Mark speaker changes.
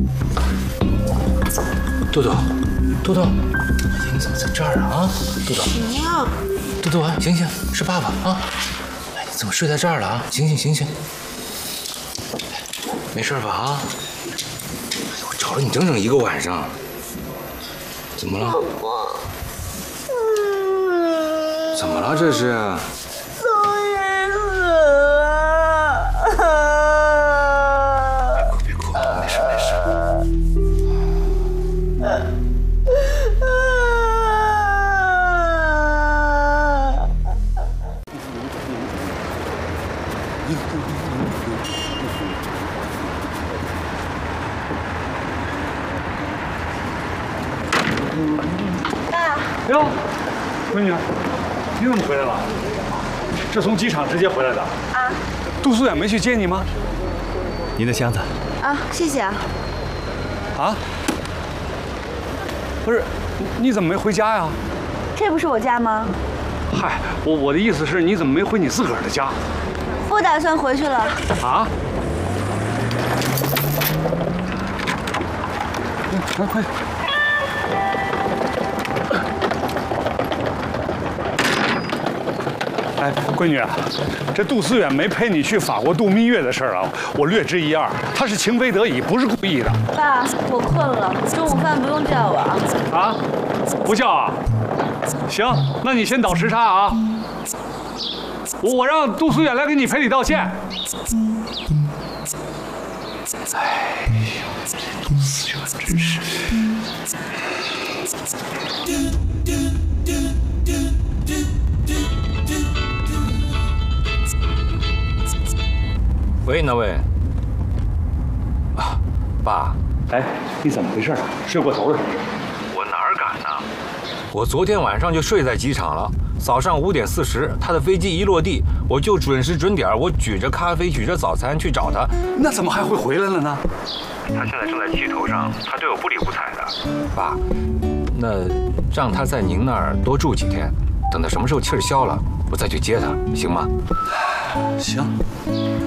Speaker 1: 豆豆，豆豆，你怎么在这儿啊？豆豆，
Speaker 2: 谁呀？
Speaker 1: 豆豆啊，醒醒，是爸爸啊！哎，你怎么睡在这儿了啊？醒醒，醒醒！没事吧啊？我找了你整整1个晚上，怎么了？怎么了？这是？
Speaker 2: 宋爷死了！
Speaker 1: 别哭，没事没事。
Speaker 2: 爸，
Speaker 3: 哟，闺女，你怎么回来了？是从机场直接回来的？
Speaker 2: 啊，
Speaker 3: 杜苏远没去接你吗？
Speaker 4: 您的箱子。
Speaker 2: 啊，谢谢啊。
Speaker 3: 啊？不是，你怎么没回家呀？
Speaker 2: 这不是我家吗？
Speaker 3: 嗨，我的意思是，你怎么没回你自个儿的家？
Speaker 2: 不打算回去了。
Speaker 3: 啊？来，快点！哎，闺女，这杜思远没陪你去法国度蜜月的事儿啊，我略知一二。他是情非得已，不是故意的。
Speaker 2: 爸，我困了，中午饭不用叫我啊。
Speaker 3: 啊？不叫啊？行，那你先倒时差啊。我让杜思远来给你赔礼道歉。哎呦，这杜思远真是。
Speaker 1: 喂，哪位？啊，爸。
Speaker 3: 哎，你怎么回事啊？睡过头了是不是？
Speaker 1: 我哪儿敢呢？我昨天晚上就睡在机场了。早上5点40，他的飞机一落地，我就准时准点，我举着咖啡，举着早餐去找他。
Speaker 3: 那怎么还会回来了呢？
Speaker 1: 他现在正在气头上，他对我不理不睬的。爸，那让他在您那儿多住几天，等他什么时候气儿消了，我再去接他，行吗？
Speaker 3: 行。